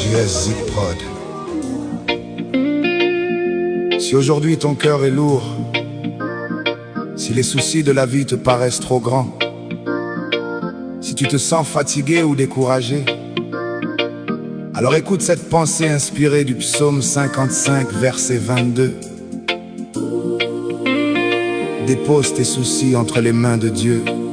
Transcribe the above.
JS Zik Prod. Si aujourd'hui ton cœur est lourd, si les soucis de la vie te paraissent trop grands, si tu te sens fatigué ou découragé, alors écoute cette pensée inspirée du psaume 55, verset 22. Dépose tes soucis entre les mains de Dieu.